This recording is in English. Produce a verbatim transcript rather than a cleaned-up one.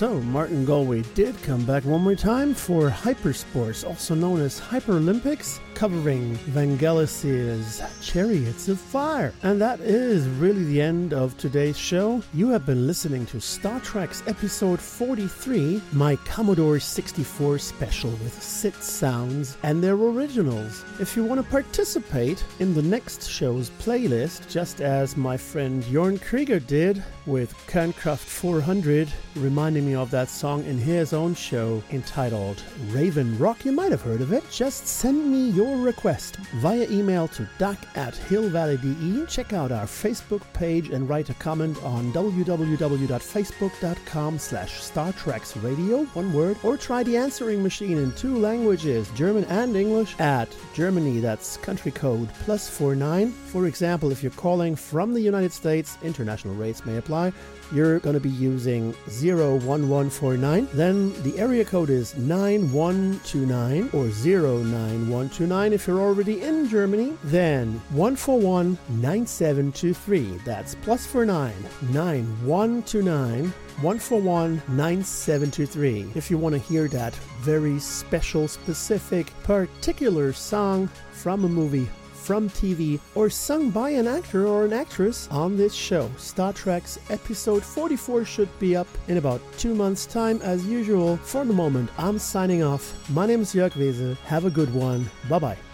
So, Martin Galway did come back one more time for Hypersports, also known as Hyperolympics, covering Vangelis's Chariots of Fire. And that is really the end of today's show. You have been listening to Star Trek's episode forty-three, my Commodore sixty-four special with sit sounds and their originals. If you want to participate in the next show's playlist, just as my friend Jorn Krieger did with Kernkraft four hundred, reminding me of that song in his own show entitled Raven Rock, you might have heard of it. Just send me your request via email to duck at hillvalley.de. Check out our Facebook page and write a comment on www.facebook.com slash Star Treks Radio, one word, or try the answering machine in two languages, German and English, at Germany, that's country code plus four nine. For example, if you're calling from the United States, international rates may apply, you're going to be using zero one one four nine. Then the area code is nine one two nine or zero nine one two nine. If you're already in Germany, then one four one nine seven two three. That's plus four nine nine one two nine one four one nine seven two three. If you want to hear that very special, specific, particular song from a movie, from T V, or sung by an actor or an actress on this show. Star Trek's episode forty-four should be up in about two months' time as usual. For the moment, I'm signing off. My name is Jörg Wese. Have a good one. Bye-bye.